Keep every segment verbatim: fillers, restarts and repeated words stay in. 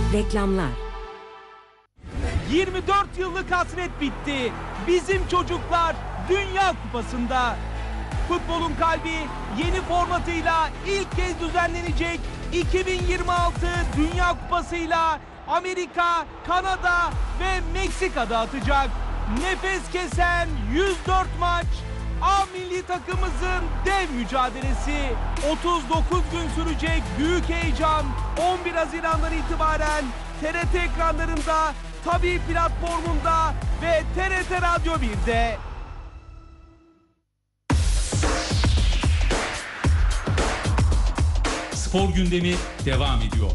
Reklamlar. yirmi dört yıllık hasret bitti. Bizim çocuklar Dünya Kupası'nda. Futbolun kalbi yeni formatıyla ilk kez düzenlenecek iki bin yirmi altı Dünya Kupası'yla Amerika, Kanada ve Meksika'da atacak. Nefes kesen yüz dört maç, A milli takımımızın dev mücadelesi. otuz dokuz gün sürecek büyük heyecan on bir Haziran'dan itibaren T R T ekranlarında, Tabii platformunda ve T R T Radyo bir'de. Spor gündemi devam ediyor.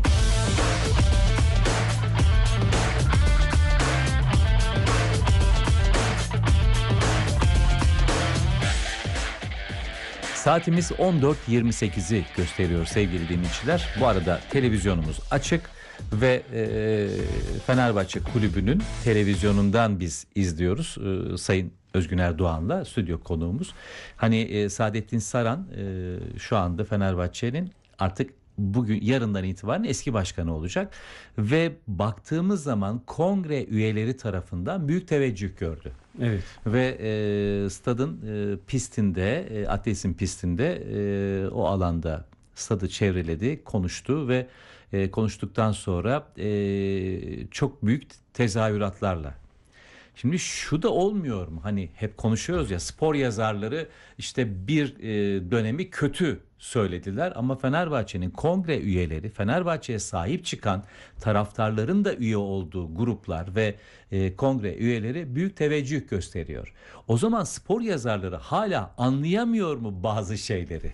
Saatimiz on dört yirmi sekizi gösteriyor sevgili dinleyiciler. Bu arada televizyonumuz açık ve e, Fenerbahçe Kulübü'nün televizyonundan biz izliyoruz. E, Sayın Özgün Erdoğan'la stüdyo konuğumuz. Hani e, Saadettin Saran e, şu anda Fenerbahçe'nin artık bugün yarından itibaren eski başkanı olacak ve baktığımız zaman kongre üyeleri tarafından büyük teveccüh gördü. Evet. Ve e, stadın e, pistinde, e, atletizm pistinde e, o alanda stadı çevreledi, konuştu ve e, konuştuktan sonra e, çok büyük tezahüratlarla. Şimdi şu da olmuyor mu? Hani hep konuşuyoruz ya, spor yazarları işte bir e, dönemi kötü söylediler ama Fenerbahçe'nin kongre üyeleri, Fenerbahçe'ye sahip çıkan taraftarların da üye olduğu gruplar ve e, kongre üyeleri büyük teveccüh gösteriyor. O zaman spor yazarları hala anlayamıyor mu bazı şeyleri?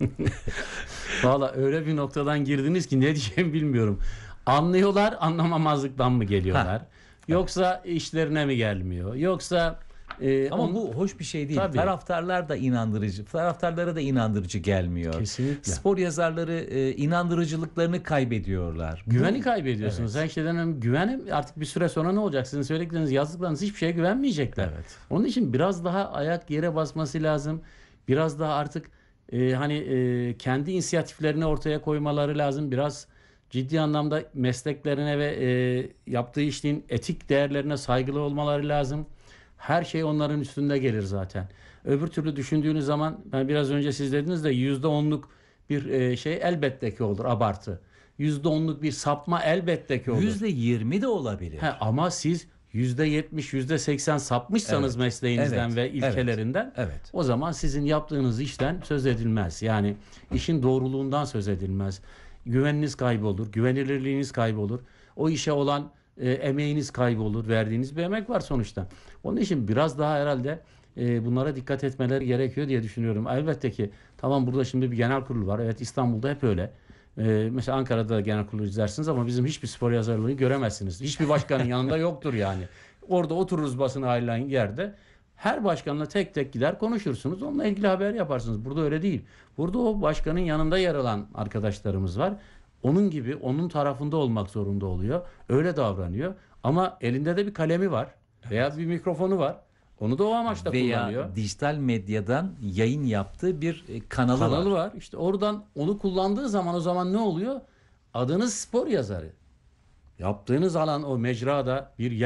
Valla öyle bir noktadan girdiniz ki ne diyeceğimi bilmiyorum. Anlıyorlar, anlamamazlıktan mı geliyorlar? Ha. Yoksa işlerine mi gelmiyor? Yoksa e, ama on... bu hoş bir şey değil. Tabii. Taraftarlar da inandırıcı, taraftarlara da inandırıcı gelmiyor. Kesinlikle. Spor yazarları e, inandırıcılıklarını kaybediyorlar. Güveni bu... kaybediyorsunuz. Evet. Her şeyden önemli güvenim, artık bir süre sonra ne olacak? Sizin söyledikleriniz, yazdıklarınız hiçbir şeye güvenmeyecekler. Evet. Onun için biraz daha ayak yere basması lazım. Biraz daha artık e, hani e, kendi inisiyatiflerini ortaya koymaları lazım. Biraz ciddi anlamda mesleklerine ve e, yaptığı işin etik değerlerine saygılı olmaları lazım. Her şey onların üstünde gelir zaten. Öbür türlü düşündüğünüz zaman, ben biraz önce siz dediniz de yüzde onluk bir e, şey elbette ki olur, abartı. Yüzde onluk bir sapma elbette ki olur. Yüzde yirmi de olabilir. He, ama siz yüzde yetmiş, yüzde seksen sapmışsanız evet. mesleğinizden evet. ve ilkelerinden, evet. Evet. o zaman sizin yaptığınız işten söz edilmez. Yani işin doğruluğundan söz edilmez. Güveniniz kaybolur, güvenilirliğiniz kaybolur. O işe olan e, emeğiniz kaybolur. Verdiğiniz bir emek var sonuçta. Onun için biraz daha herhalde e, bunlara dikkat etmeleri gerekiyor diye düşünüyorum. Elbette ki tamam, burada şimdi bir genel kurul var. Evet, İstanbul'da hep öyle. E, mesela Ankara'da genel kurulu izlersiniz ama bizim hiçbir spor yazarlığı göremezsiniz. Hiçbir başkanın yanında yoktur yani. Orada otururuz basın ayrılan yerde. Her başkanla tek tek gider konuşursunuz. Onunla ilgili haber yaparsınız. Burada öyle değil. Burada o başkanın yanında yer alan arkadaşlarımız var. Onun gibi onun tarafında olmak zorunda oluyor. Öyle davranıyor. Ama elinde de bir kalemi var. Veya evet. bir mikrofonu var. Onu da o amaçla veya kullanıyor. Veya dijital medyadan yayın yaptığı bir kanalı, kanalı var. var. İşte oradan onu kullandığı zaman o zaman ne oluyor? Adınız spor yazarı. Yaptığınız alan o mecrada bir